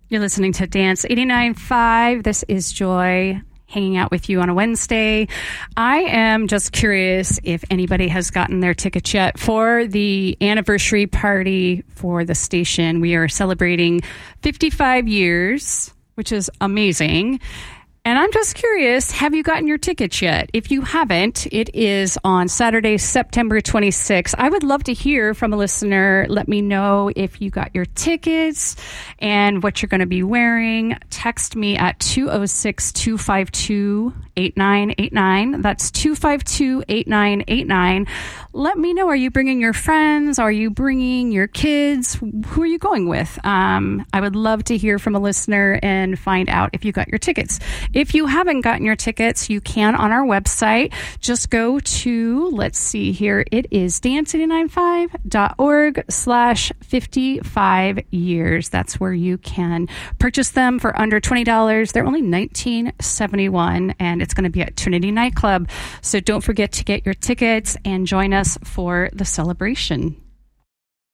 You're listening to Dance 89.5. This is Joy, hanging out with you on a Wednesday. I am just curious if anybody has gotten their tickets yet for the anniversary party for the station. We are celebrating 55 years, which is amazing. And I'm just curious, have you gotten your tickets yet? If you haven't, it is on Saturday, September 26th. I would love to hear from a listener. Let me know if you got your tickets and what you're going to be wearing. Text me at 206-252-8989. That's 252-8989. Let me know, are you bringing your friends? Are you bringing your kids? Who are you going with? I would love to hear from a listener and find out if you got your tickets. If you haven't gotten your tickets, you can on our website. Just go to, let's see here, it is dance895.org/55 years. That's where you can purchase them for under $20. They're only $19.71, and it's going to be at Trinity Nightclub. So don't forget to get your tickets and join us for the celebration.